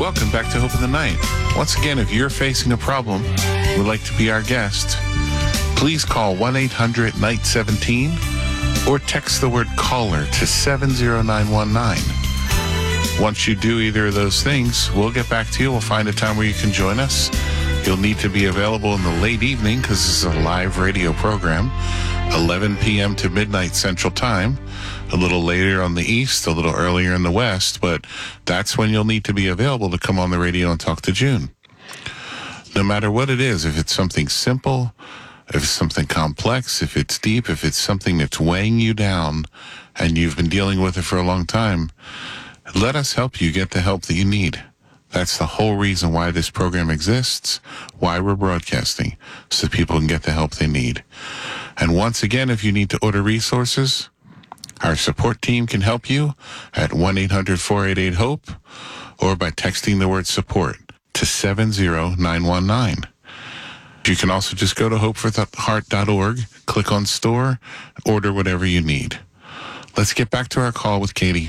Welcome back to Hope in the Night. Once again, if you're facing a problem and would like to be our guest, please call 1-800-NIGHT-17 or text the word caller to 70919. Once you do either of those things, we'll get back to you. We'll find a time where you can join us. You'll need to be available in the late evening because this is a live radio program, 11 p.m. to midnight Central Time. A little later on the East, a little earlier in the West, but that's when you'll need to be available to come on the radio and talk to June. No matter what it is, if it's something simple, if it's something complex, if it's deep, if it's something that's weighing you down and you've been dealing with it for a long time, let us help you get the help that you need. That's the whole reason why this program exists, why we're broadcasting, so people can get the help they need. And once again, if you need to order resources, our support team can help you at 1-800-488-HOPE or by texting the word support to 70919. You can also just go to hopefortheheart.org, click on store, order whatever you need. Let's get back to our call with Katie.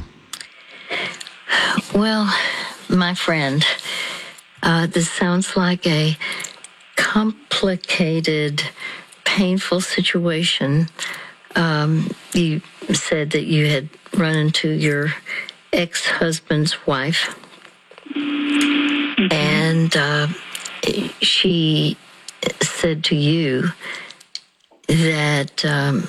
Well, my friend, this sounds like a complicated, painful situation. You said that you had run into your ex-husband's wife, and she said to you that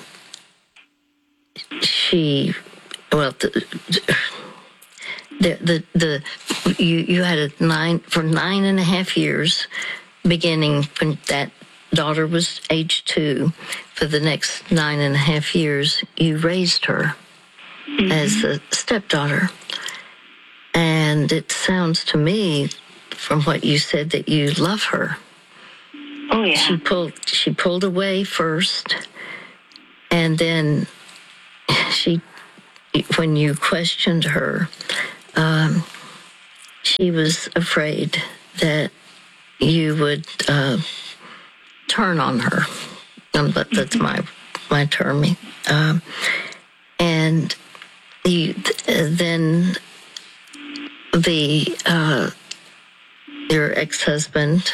you had a 9.5 years, beginning when that daughter was age 2. For the next 9.5 years, you raised her as a stepdaughter. And it sounds to me, from what you said, that you love her. Oh, yeah. She pulled away first, and then when you questioned her, she was afraid that you would turn on her. But that's my term. And then your ex-husband.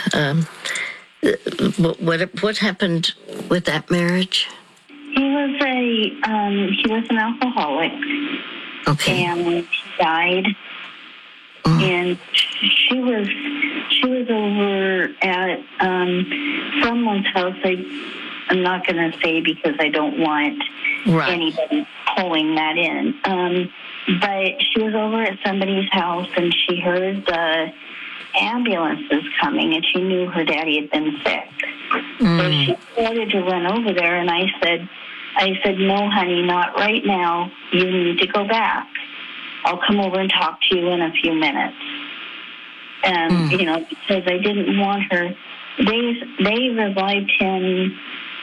What happened with that marriage? He was an alcoholic. Okay. And he died. And she was over at someone's house. I'm not going to say because I don't want anybody pulling that in. But she was over at somebody's house, and she heard the ambulances coming, and she knew her daddy had been sick. So she started to run over there, and I said, no, honey, not right now. You need to go back. I'll come over and talk to you in a few minutes. And, because I didn't want her. They revived him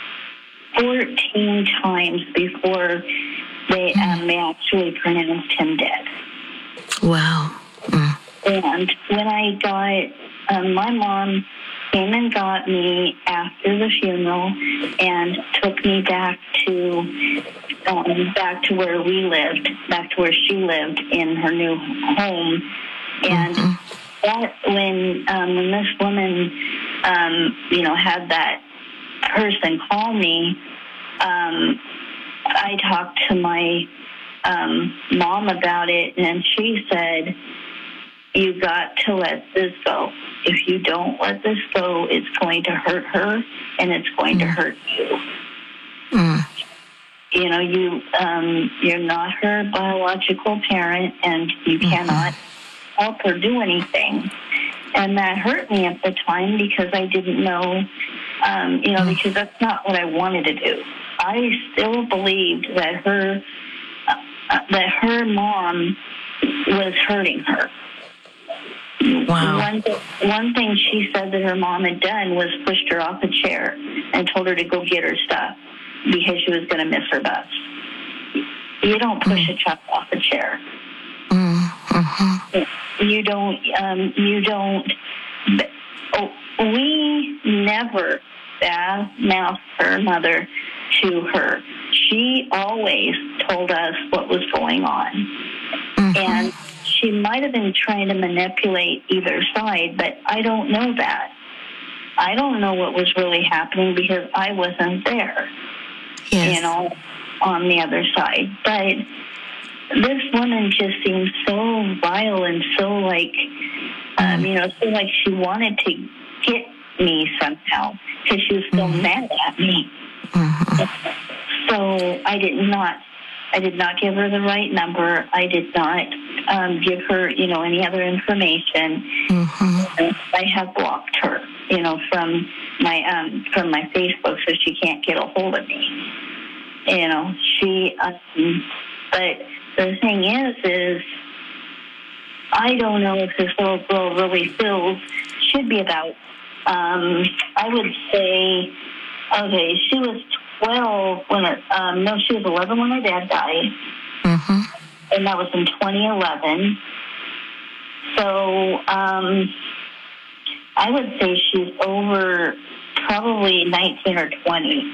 14 times before they actually pronounced him dead. Wow. And when I got, my mom came and got me after the funeral and took me back to where we lived, back to where she lived in her new home. And that when this woman, had that person call me, I talked to my mom about it, and she said, you got to let this go. If you don't let this go, it's going to hurt her, and it's going to hurt you. You're not her biological parent, and you cannot help her do anything. And that hurt me at the time because I didn't know, because that's not what I wanted to do. I still believed that her mom was hurting her. Wow. One thing she said that her mom had done was pushed her off a chair and told her to go get her stuff because she was going to miss her bus. You don't push a child off a chair. You don't. We never mouthed her mother to her. She always told us what was going on. And she might have been trying to manipulate either side, but I don't know that. I don't know what was really happening because I wasn't there, Yes. On the other side. But this woman just seems so vile and so like, so like she wanted to get me somehow because she was so mad at me. So I did not give her the right number. I did not give her, any other information. I have blocked her, from my Facebook, so she can't get a hold of me. But the thing is I don't know if this little girl really should be about. I would say, okay, she was 12 when she was 11 when her dad died. And that was in 2011. So I would say she's over probably 19 or 20.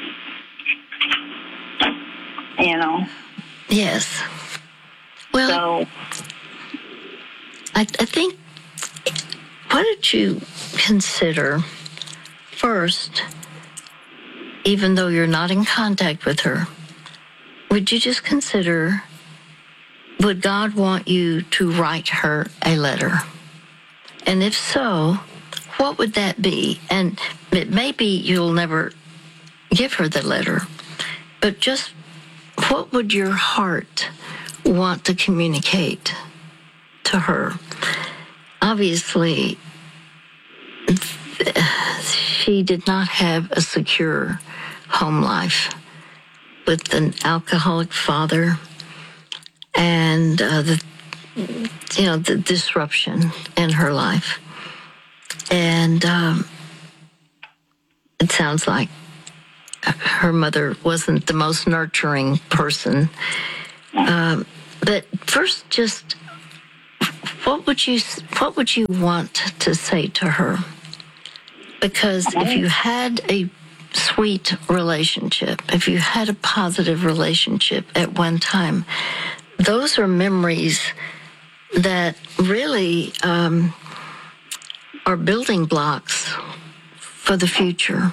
Yes. Well, So I think, why don't you consider first, even though you're not in contact with her, would you just consider, would God want you to write her a letter? And if so, what would that be? And maybe you'll never give her the letter, but just what would your heart want to communicate to her? Obviously, she did not have a secure home life with an alcoholic father and the disruption in her life. And it sounds like her mother wasn't the most nurturing person. But first, just what would you want to say to her? Because if you had a sweet relationship, if you had a positive relationship at one time, those are memories that really are building blocks for the future.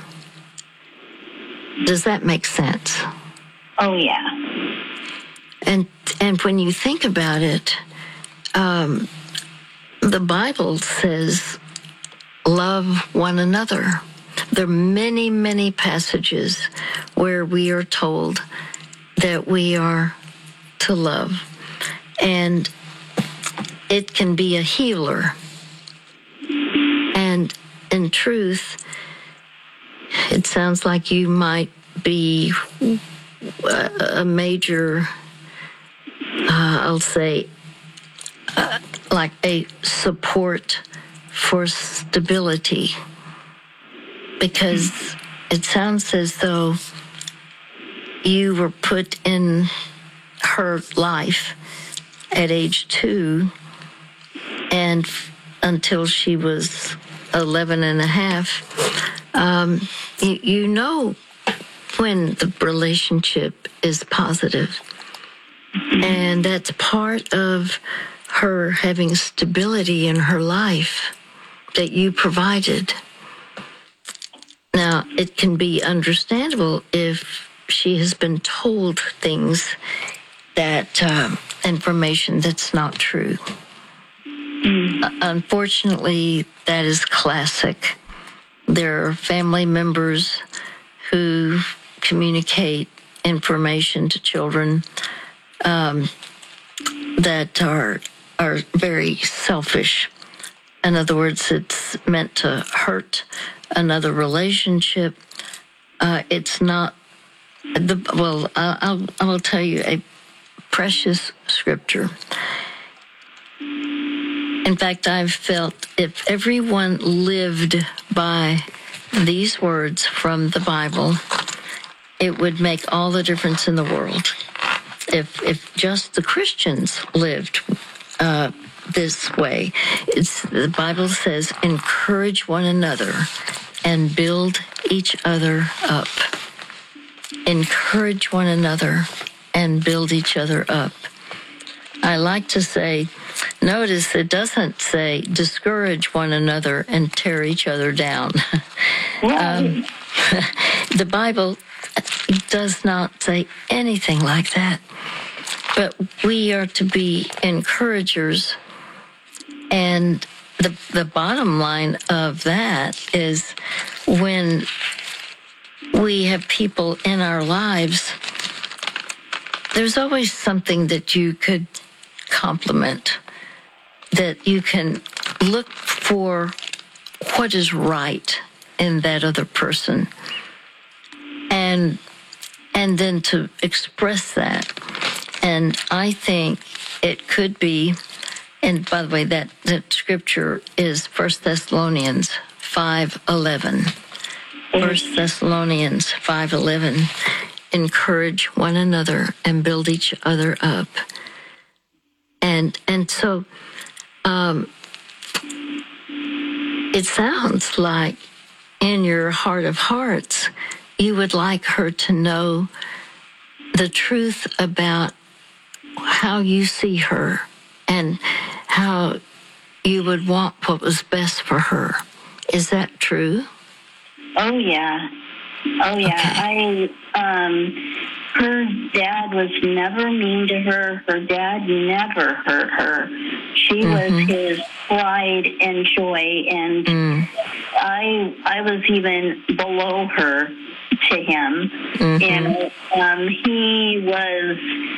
Does that make sense? Oh, yeah. And when you think about it, the Bible says, love one another. There are many, many passages where we are told that we are to love. And it can be a healer. And in truth, it sounds like you might be a major, I'll say, like a support for stability, because it sounds as though you were put in her life at age 2 and until she was 11 and a half. You know when the relationship is positive, and that's part of her having stability in her life that you provided. Now, it can be understandable if she has been told things that information that's not true. Unfortunately, that is classic. There are family members who communicate information to children that are very selfish. In other words, it's meant to hurt another relationship. It's not I will tell you a precious scripture. In fact, I've felt if everyone lived by these words from the Bible, it would make all the difference in the world. If just the Christians lived this way, the Bible says, encourage one another and build each other up. Encourage one another and build each other up. I like to say, notice it doesn't say discourage one another and tear each other down. The Bible does not say anything like that. But we are to be encouragers. And the bottom line of that is when we have people in our lives, there's always something that you could compliment, that you can look for what is right in that other person, and then to express that. And I think it could be, and by the way, that scripture is 1 Thessalonians 5:11. 1 Thessalonians 5:11. Encourage one another and build each other up. And so it sounds like in your heart of hearts, you would like her to know the truth about how you see her and how you would want what was best for her. Is that true? Oh, yeah. Okay. Her dad was never mean to her. Her dad never hurt her. She was his pride and joy, and I was even below her to him. And he was,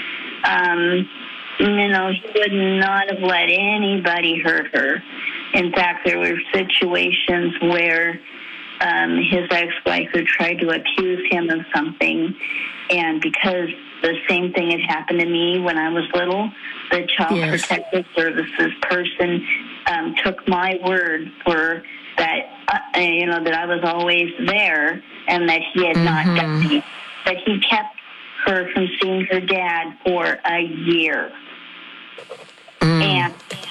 he would not have let anybody hurt her. In fact, there were situations where his ex-wife who tried to accuse him of something, and because the same thing had happened to me when I was little, the Child Protective Services person took my word for that, that I was always there and that he had not done it. But he kept her from seeing her dad for a year. And,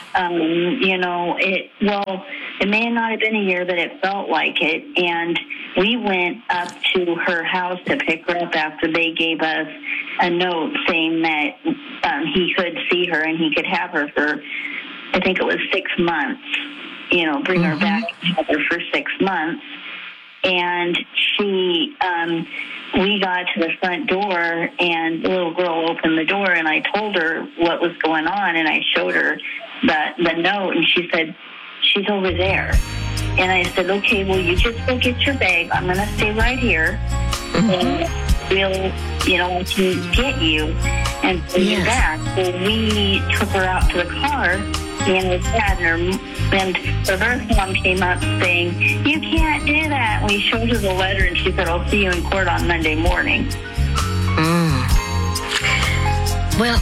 it may not have been a year, but it felt like it. And we went up to her house to pick her up after they gave us a note saying that he could see her and he could have her for, I think it was 6 months, bring her back and have her for 6 months. And we got to the front door, and the little girl opened the door, and I told her what was going on, and I showed her the note, and she said, she's over there. And I said, okay, well, you just go get your bag. I'm going to stay right here, and we'll, I can get you and bring you back. So we took her out to the car, and her dad and her birth mom came up saying, you can't do that. We showed her the letter, and she said, I'll see you in court on Monday morning. Well,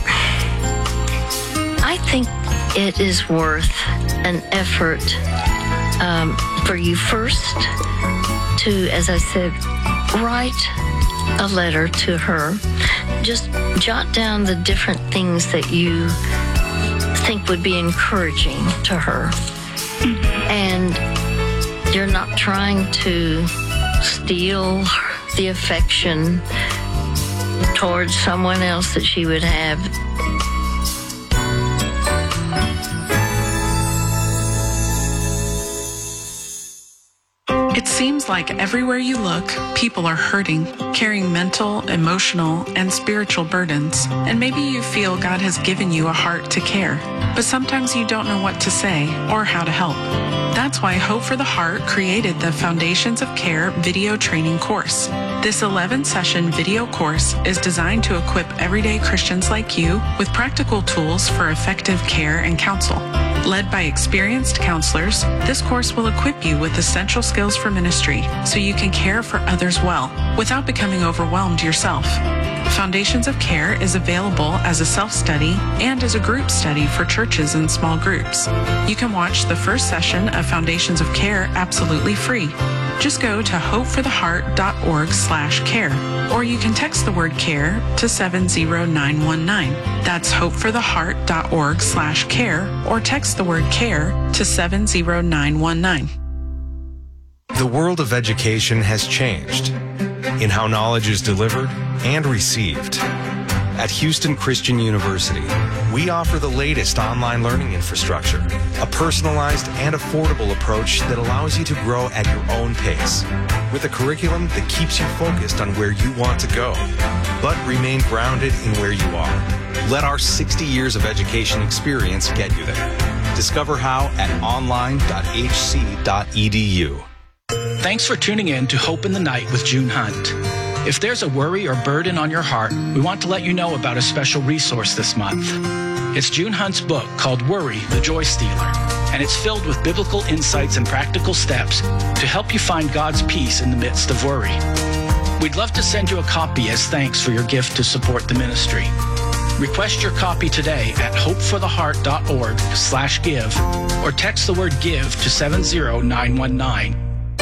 I think it is worth an effort for you first to, as I said, write a letter to her. Just jot down the different things that you think would be encouraging to her. And you're not trying to steal the affection towards someone else that she would have. It seems like everywhere you look, people are hurting, carrying mental, emotional, and spiritual burdens. And maybe you feel God has given you a heart to care, but sometimes you don't know what to say or how to help. That's why Hope for the Heart created the Foundations of Care video training course. This 11-session video course is designed to equip everyday Christians like you with practical tools for effective care and counsel. Led by experienced counselors, this course will equip you with essential skills for ministry so you can care for others well without becoming overwhelmed yourself. Foundations of Care is available as a self-study and as a group study for churches and small groups. You can watch the first session of Foundations of Care absolutely free. Just go to hopefortheheart.org/care, or you can text the word CARE to 70919. That's hopefortheheart.org/care, or text the word CARE to 70919. The world of education has changed in how knowledge is delivered and received. At Houston Christian University, We offer the latest online learning infrastructure, a personalized and affordable approach that allows you to grow at your own pace, with a curriculum that keeps you focused on where you want to go, but remain grounded in where you are. Let our 60 years of education experience get you there. Discover how at online.hc.edu. Thanks for tuning in to Hope in the Night with June Hunt. If there's a worry or burden on your heart, we want to let you know about a special resource this month. It's June Hunt's book called Worry, the Joy Stealer, and it's filled with biblical insights and practical steps to help you find God's peace in the midst of worry. We'd love to send you a copy as thanks for your gift to support the ministry. Request your copy today at hopefortheheart.org/give or text the word GIVE to 70919.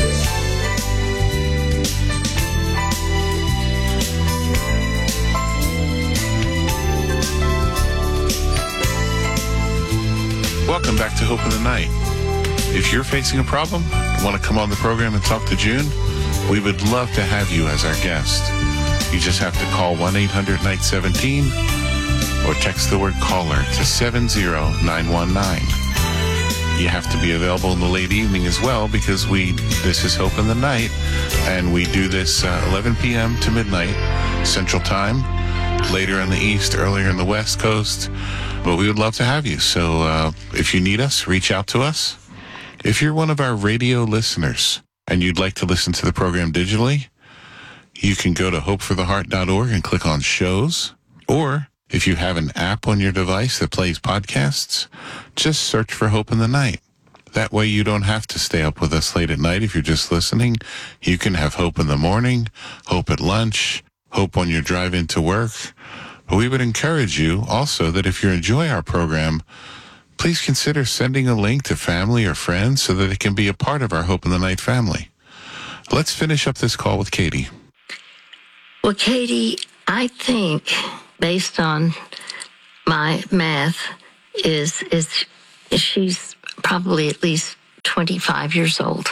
Welcome back to Hope in the Night. If you're facing a problem, want to come on the program and talk to June, we would love to have you as our guest. You just have to call 1-800-NIGHT-17 or text the word caller to 70919. You have to be available in the late evening as well, because this is Hope in the Night, and we do this 11 p.m. to midnight Central Time, later in the East, earlier in the West Coast. But we would love to have you. So if you need us, reach out to us. If you're one of our radio listeners and you'd like to listen to the program digitally, you can go to hopefortheheart.org and click on shows. Or if you have an app on your device that plays podcasts, just search for Hope in the Night. That way you don't have to stay up with us late at night. If you're just listening, you can have Hope in the morning, Hope at lunch, Hope on your drive into work. But we would encourage you also that if you enjoy our program, please consider sending a link to family or friends so that it can be a part of our Hope in the Night family. Let's finish up this call with Katie. Well, Katie, I think, based on my math, is she's probably at least 25 years old.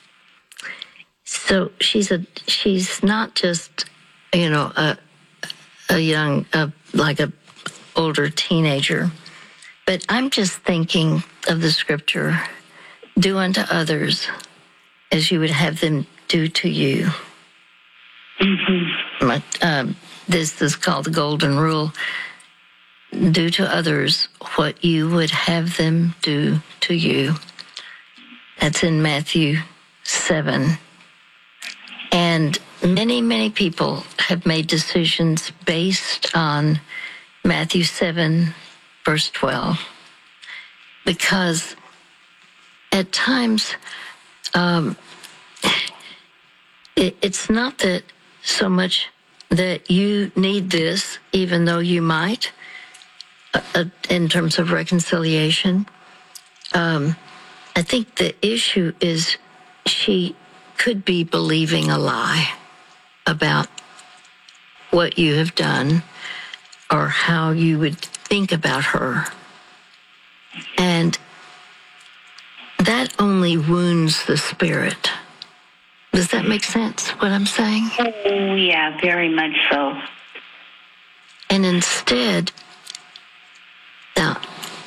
So she's not just, a young, like a older teenager. But I'm just thinking of the scripture, do unto others as you would have them do to you. Mm-hmm. This is called the Golden Rule. Do to others what you would have them do to you. That's in Matthew 7. And many, many people have made decisions based on Matthew 7, verse 12. Because at times, it's not that so much that you need this, even though you might, in terms of reconciliation. I think the issue is she could be believing a lie about what you have done or how you would think about her. And that only wounds the spirit. Does that make sense, what I'm saying? Oh, yeah, very much so. And instead, now,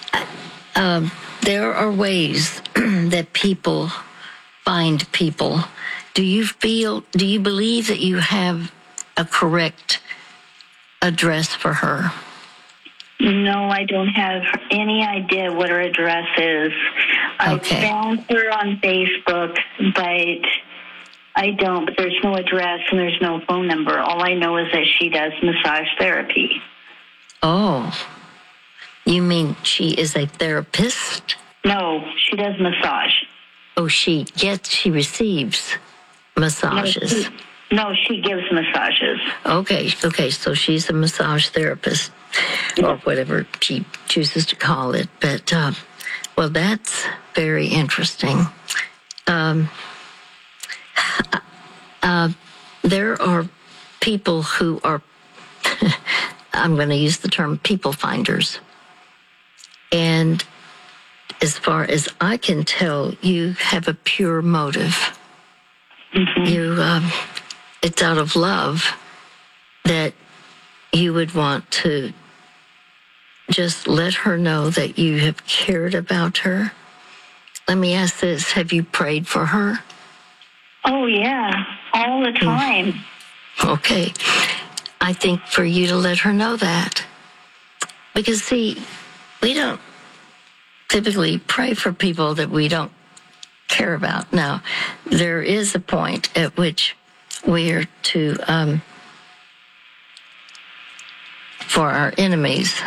there are ways that people find people. Do you believe that you have a correct address for her? No, I don't have any idea what her address is. Okay. I found her on Facebook, but but there's no address and there's no phone number. All I know is that she does massage therapy. Oh, you mean she is a therapist? No, she does massage. Oh, she receives massages. No, she gives massages. Okay, so she's a massage therapist, or whatever she chooses to call it. But, well, that's very interesting. There are people who are, I'm going to use the term people finders. And as far as I can tell, you have a pure motive. Mm-hmm. It's out of love that you would want to just let her know that you have cared about her? Let me ask this. Have you prayed for her? Oh, yeah, all the time. Okay. I think for you to let her know that. Because, see, we don't typically pray for people that we don't care about. Now, there is a point at which we are to, for our enemies,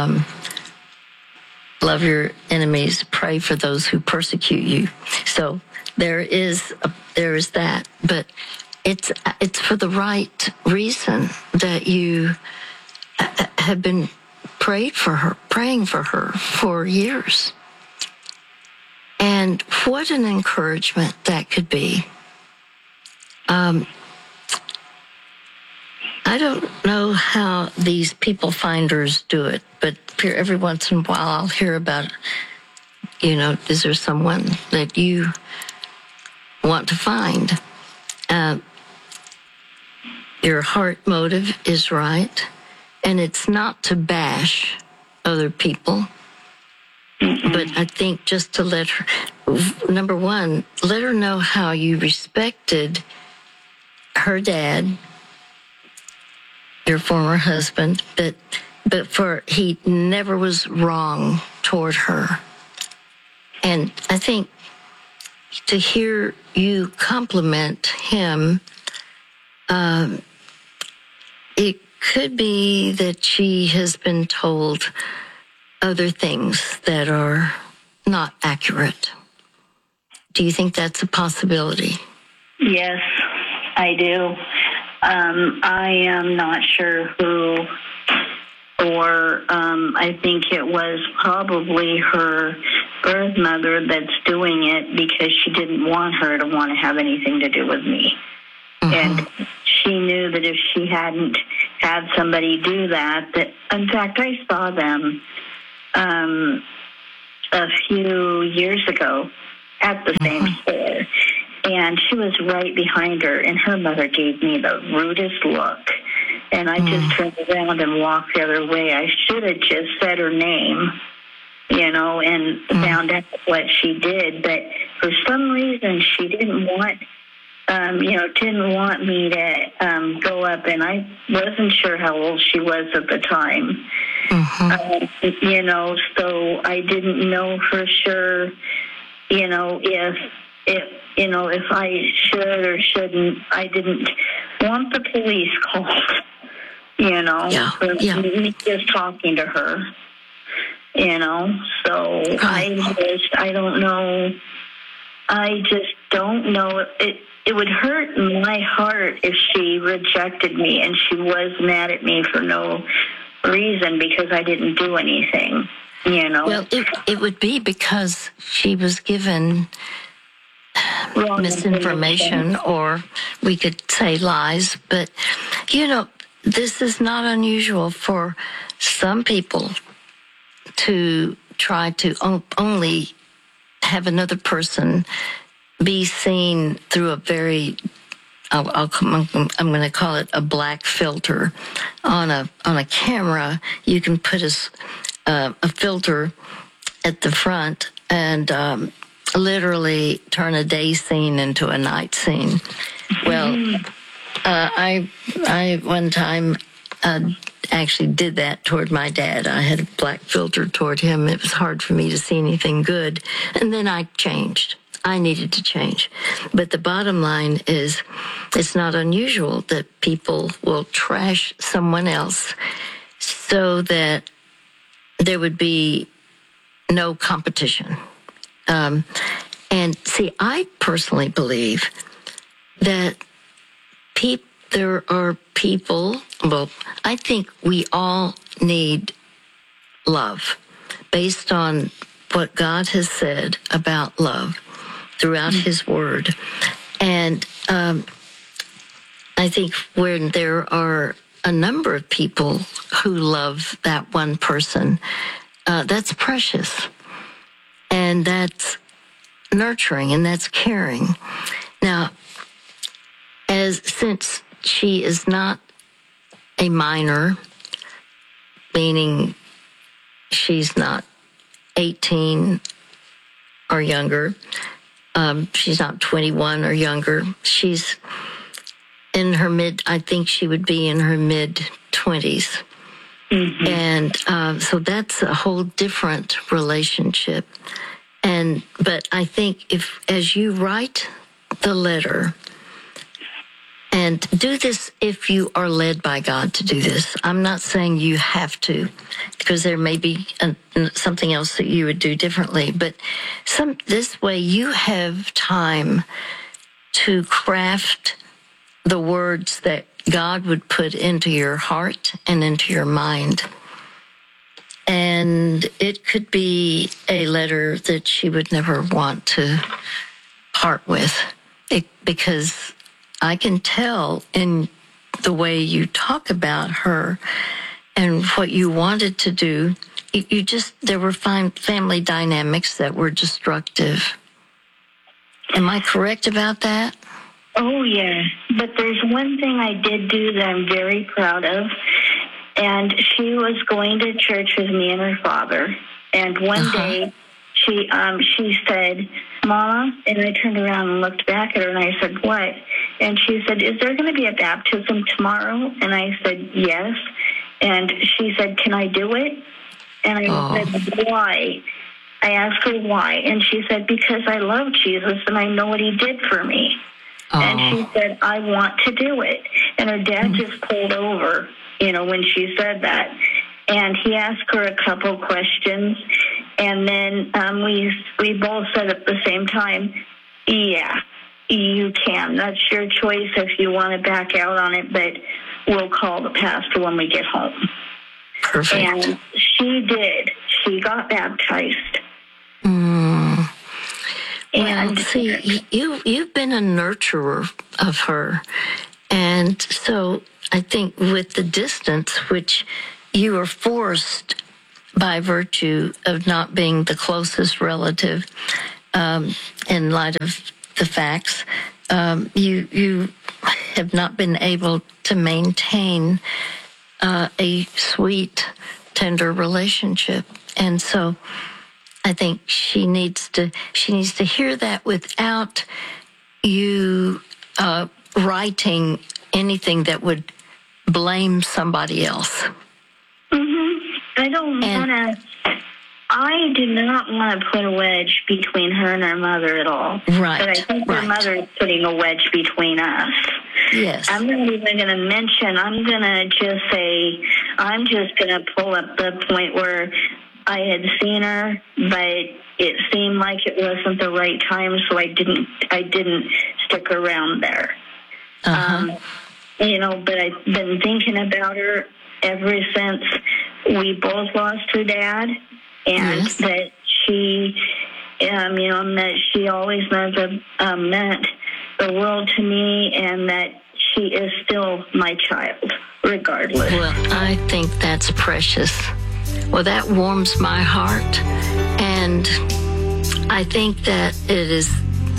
love your enemies, pray for those who persecute you. So there is that, but it's for the right reason that you have been praying for her for years. And what an encouragement that could be. I don't know how these people finders do it, but every once in a while I'll hear about, is there someone that you want to find? Your heart motive is right, and it's not to bash other people, but I think just to let her, number one, let her know how you respected her dad, your former husband, but for he never was wrong toward her. And I think to hear you compliment him, it could be that she has been told other things that are not accurate. Do you think that's a possibility? Yes, I do. I am not sure who, or I think it was probably her birth mother that's doing it because she didn't want her to want to have anything to do with me. And she knew that if she hadn't had somebody do that, in fact, I saw them a few years ago at the same store. And she was right behind her, and her mother gave me the rudest look. And I just turned around and walked the other way. I should have just said her name, and found out what she did. But for some reason, she didn't want, didn't want me to go up. And I wasn't sure how old she was at the time. So I didn't know for sure, if I should or shouldn't. I didn't want the police called, for me just talking to her, So I don't know. I just don't know. It would hurt my heart if she rejected me and she was mad at me for no reason because I didn't do anything, Well, it would be because she was given wrong misinformation, or we could say lies. But, this is not unusual for some people to try to only have another person be seen through a very, I'm going to call it a black filter. On a camera, you can put a filter at the front and literally turn a day scene into a night scene. Well, I one time actually did that toward my dad. I had a black filter toward him. It was hard for me to see anything good. And then I changed. I needed to change. But the bottom line is it's not unusual that people will trash someone else so that there would be no competition. And see, I personally believe that there are people, well, I think we all need love based on what God has said about love throughout His Word. And I think when there are a number of people who love that one person, that's precious. And that's nurturing and that's caring. Now, since she is not a minor, meaning she's not 18 or younger. She's not 21 or younger. She's in her I think she would be in her mid-20s. Mm-hmm. And so that's a whole different relationship. But I think as you write the letter, and do this if you are led by God to do this. I'm not saying you have to, because there may be something else that you would do differently. But this way you have time to craft the words that God would put into your heart and into your mind. And it could be a letter that she would never want to part with, because I can tell in the way you talk about her and what you wanted to do, there were family dynamics that were destructive. Am I correct about that? Oh, yeah. But there's one thing I did do that I'm very proud of. And she was going to church with me and her father. And one day she said, "Mama," and I turned around and looked back at her and I said, "What?" And she said, "Is there going to be a baptism tomorrow?" And I said, "Yes." And she said, "Can I do it?" And I said, "Why?" I asked her why. And she said, "Because I love Jesus and I know what he did for me." And she said, "I want to do it." And her dad just pulled over, when she said that. And he asked her a couple questions. And then we both said at the same time, "Yeah, you can. That's your choice if you want to back out on it, but we'll call the pastor when we get home." Perfect. And she did. She got baptized. Well, see, you've been a nurturer of her. And so I think with the distance, which you were forced by virtue of not being the closest relative, in light of the facts, you have not been able to maintain a sweet, tender relationship. And so I think she needs to hear that without you writing anything that would blame somebody else. I don't want to. I do not want to put a wedge between her and her mother at all. Right. But I think her mother is putting a wedge between us. Yes. I'm not even going to mention. I'm going to just say. I'm just going to pull up the point where I had seen her, but it seemed like it wasn't the right time, so I didn't stick around there. But I've been thinking about her ever since we both lost her dad, and that she, that she always meant the world to me, and that she is still my child, regardless. Well, I think that's precious. Well, that warms my heart, and I think that it is.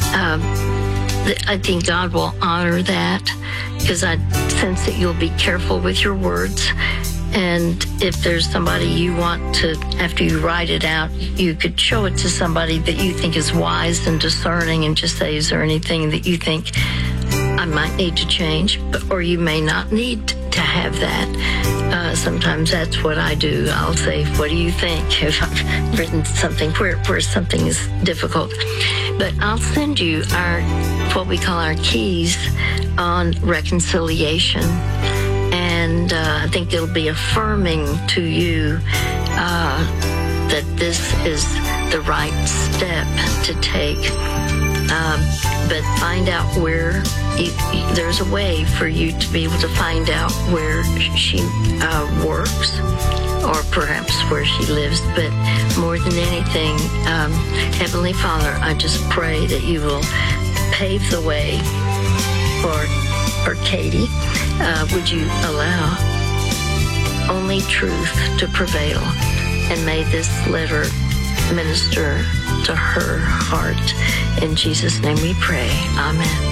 I think God will honor that, because I sense that you'll be careful with your words. And if there's somebody you want to, after you write it out, you could show it to somebody that you think is wise and discerning and just say, "Is there anything that you think I might need to change?" Or you may not need to have that. Sometimes that's what I do. I'll say, "What do you think?" if I've written something where something is difficult. But I'll send you what we call our keys on reconciliation. And I think it'll be affirming to you that this is the right step to take. But find out where there's a way for you to be able to find out where she works, or perhaps where she lives. But more than anything, Heavenly Father, I just pray that you will pave the way for Katie. Would you allow only truth to prevail? And may this letter minister to her heart. In Jesus' name we pray. Amen.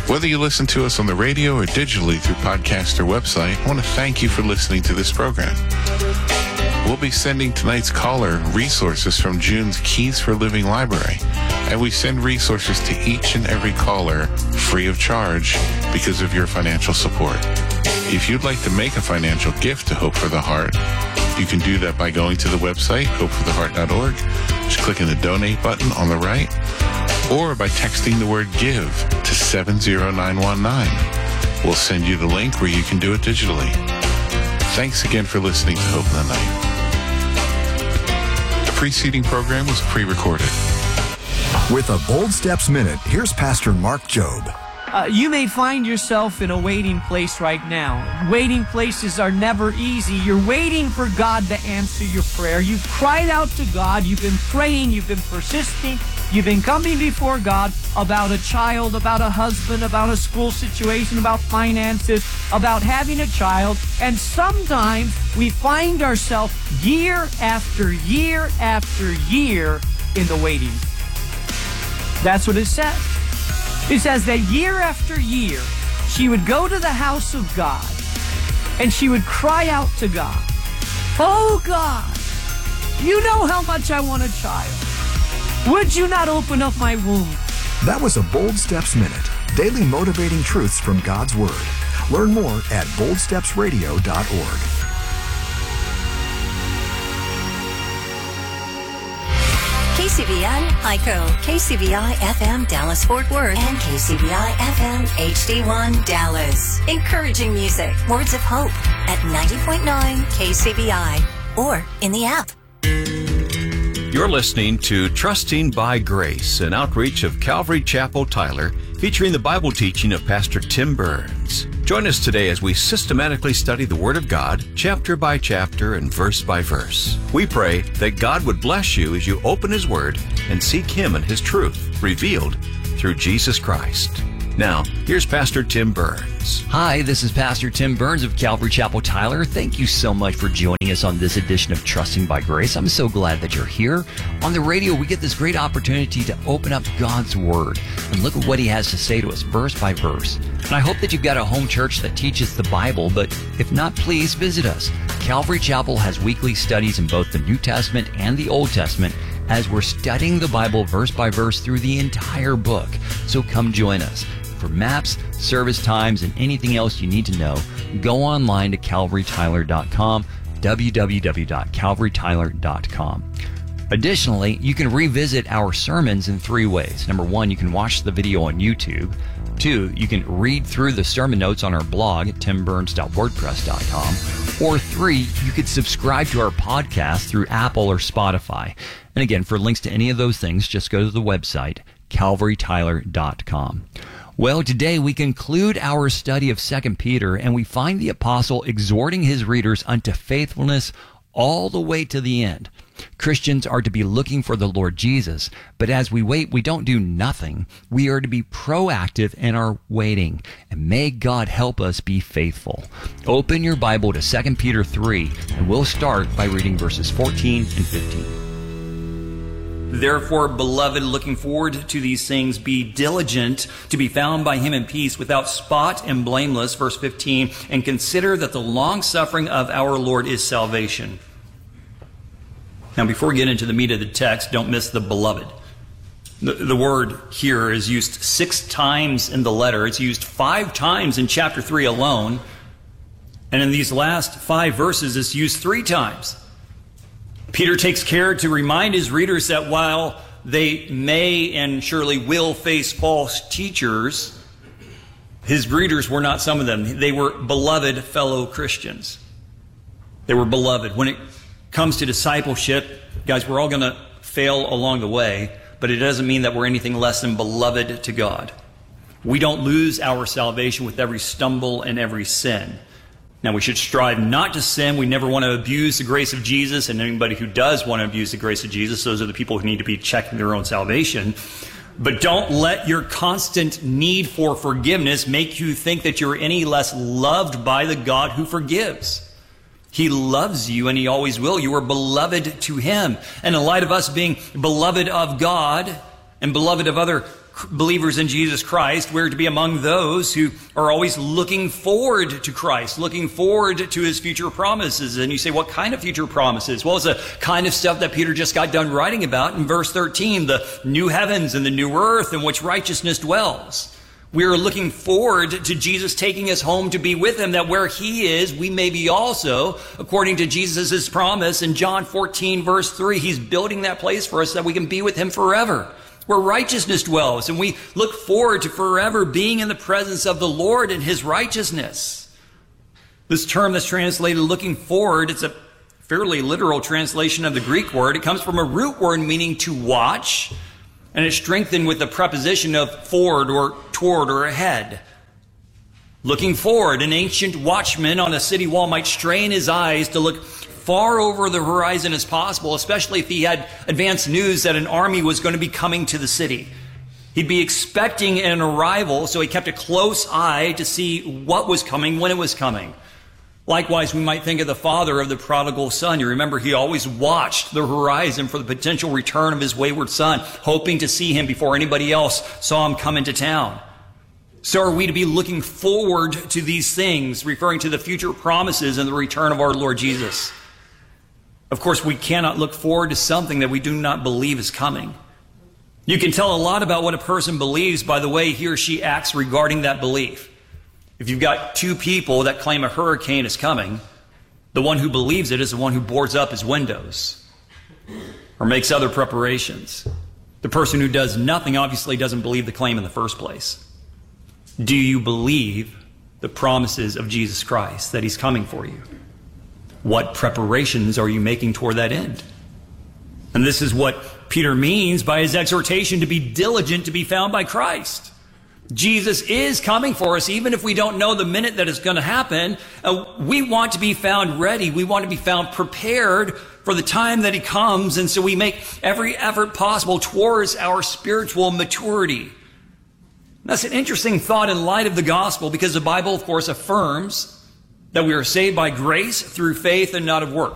Whether you listen to us on the radio or digitally through podcast or website, I want to thank you for listening to this program. We'll be sending tonight's caller resources from June's Keys for Living library, and we send resources to each and every caller free of charge because of your financial support. If you'd like to make a financial gift to Hope for the Heart, you can do that by going to the website, hopefortheheart.org, just clicking the donate button on the right, or by texting the word give to 70919. We'll send you the link where you can do it digitally. Thanks again for listening to Hope in the Night. The preceding program was pre-recorded. With a Bold Steps Minute, here's Pastor Mark Jobe. You may find yourself in a waiting place right now. Waiting places are never easy. You're waiting for God to answer your prayer. You've cried out to God. You've been praying. You've been persisting. You've been coming before God about a child, about a husband, about a school situation, about finances, about having a child. And sometimes we find ourselves year after year after year in the waiting. That's what it says. It says that year after year, she would go to the house of God and she would cry out to God, "Oh God, you know how much I want a child. Would you not open up my womb?" That was a Bold Steps Minute, daily motivating truths from God's Word. Learn more at boldstepsradio.org. KCBN, ICO, KCBI FM Dallas Fort Worth, and KCBI FM HD1 Dallas. Encouraging music, words of hope at 90.9 KCBI or in the app. You're listening to Trusting by Grace, an outreach of Calvary Chapel Tyler, featuring the Bible teaching of Pastor Tim Burns. Join us today as we systematically study the Word of God, chapter by chapter and verse by verse. We pray that God would bless you as you open His Word and seek Him and His truth revealed through Jesus Christ. Now, here's Pastor Tim Burns. Hi, this is Pastor Tim Burns of Calvary Chapel Tyler. Thank you so much for joining us on this edition of Trusting by Grace. I'm so glad that you're here. On the radio, we get this great opportunity to open up God's Word and look at what He has to say to us verse by verse. And I hope that you've got a home church that teaches the Bible, but if not, please visit us. Calvary Chapel has weekly studies in both the New Testament and the Old Testament as we're studying the Bible verse by verse through the entire book. So come join us. For maps, service times, and anything else you need to know, go online to calvarytyler.com, www.calvarytyler.com. Additionally, you can revisit our sermons in 3 ways. Number 1, you can watch the video on YouTube. 2, you can read through the sermon notes on our blog at timburns.wordpress.com. Or 3, you could subscribe to our podcast through Apple or Spotify. And again, for links to any of those things, just go to the website, calvarytyler.com. Well, today we conclude our study of 2 Peter, and we find the apostle exhorting his readers unto faithfulness all the way to the end. Christians are to be looking for the Lord Jesus, but as we wait, we don't do nothing. We are to be proactive in our waiting, and may God help us be faithful. Open your Bible to 2 Peter 3, and we'll start by reading verses 14 and 15. Therefore, beloved, looking forward to these things, be diligent to be found by Him in peace, without spot and blameless, verse 15, and consider that the long-suffering of our Lord is salvation. Now, before we get into the meat of the text, don't miss the beloved. The word here is used 6 times in the letter. It's used 5 times in chapter 3 alone. And in these last 5 verses, it's used 3 times. Peter takes care to remind his readers that while they may and surely will face false teachers, his readers were not some of them. They were beloved fellow Christians. They were beloved. When it comes to discipleship, guys, we're all going to fail along the way, but it doesn't mean that we're anything less than beloved to God. We don't lose our salvation with every stumble and every sin. Now, we should strive not to sin. We never want to abuse the grace of Jesus, and anybody who does want to abuse the grace of Jesus, those are the people who need to be checking their own salvation. But don't let your constant need for forgiveness make you think that you're any less loved by the God who forgives. He loves you, and He always will. You are beloved to Him. And in light of us being beloved of God and beloved of other believers in Jesus Christ, we're to be among those who are always looking forward to Christ, looking forward to his future promises. And you say, what kind of future promises? Well, it's the kind of stuff that Peter just got done writing about in verse 13, the new heavens and the new earth in which righteousness dwells. We are looking forward to Jesus taking us home to be with him, that where he is, we may be also, according to Jesus' promise in John 14, verse 3. He's building that place for us that we can be with him forever, where righteousness dwells. And we look forward to forever being in the presence of the Lord in his righteousness. This term that's translated looking forward, it's a fairly literal translation of the Greek word. It comes from a root word meaning to watch, and it's strengthened with the preposition of forward or toward or ahead. Looking forward, an ancient watchman on a city wall might strain his eyes to look far over the horizon as possible, especially if he had advance news that an army was going to be coming to the city. He'd be expecting an arrival, so he kept a close eye to see what was coming when it was coming. Likewise, we might think of the father of the prodigal son. You remember he always watched the horizon for the potential return of his wayward son, hoping to see him before anybody else saw him come into town. So are we to be looking forward to these things, referring to the future promises and the return of our Lord Jesus? Of course, we cannot look forward to something that we do not believe is coming. You can tell a lot about what a person believes by the way he or she acts regarding that belief. If you've got two people that claim a hurricane is coming, the one who believes it is the one who boards up his windows or makes other preparations. The person who does nothing obviously doesn't believe the claim in the first place. Do you believe the promises of Jesus Christ, that he's coming for you? What preparations are you making toward that end? And this is what Peter means by his exhortation to be diligent to be found by Christ. Jesus is coming for us, even if we don't know the minute that it's going to happen. We want to be found ready. We want to be found prepared for the time that he comes. And so we make every effort possible towards our spiritual maturity. That's an interesting thought in light of the gospel, because the Bible, of course, affirms that we are saved by grace through faith and not of works.